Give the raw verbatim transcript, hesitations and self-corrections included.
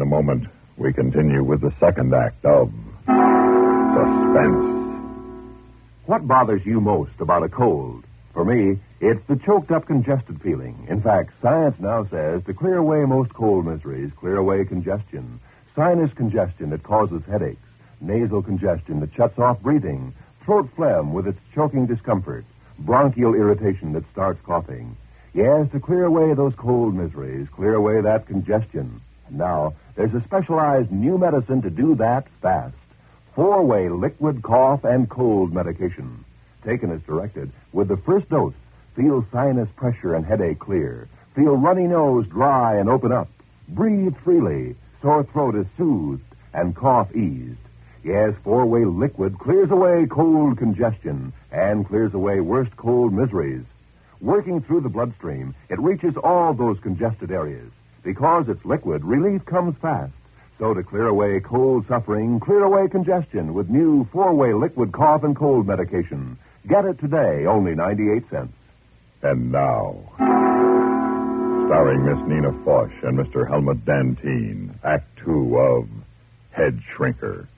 moment, we continue with the second act of Suspense. What bothers you most about a cold? For me, it's the choked-up, congested feeling. In fact, science now says to clear away most cold miseries, clear away congestion. Sinus congestion that causes headaches, nasal congestion that shuts off breathing, throat phlegm with its choking discomfort, bronchial irritation that starts coughing. Yes, to clear away those cold miseries, clear away that congestion. And now, there's a specialized new medicine to do that fast. Four-way liquid cough and cold medication. Taken as directed, with the first dose, feel sinus pressure and headache clear. Feel runny nose dry and open up. Breathe freely. Sore throat is soothed and cough eased. Yes, four-way liquid clears away cold congestion and clears away worst cold miseries. Working through the bloodstream, it reaches all those congested areas. Because it's liquid, relief comes fast. So to clear away cold suffering, clear away congestion with new four-way liquid cough and cold medication. Get it today, only ninety-eight cents. And now, starring Miss Nina Foch and Mister Helmut Dantine, Act Two of Head Shrinker.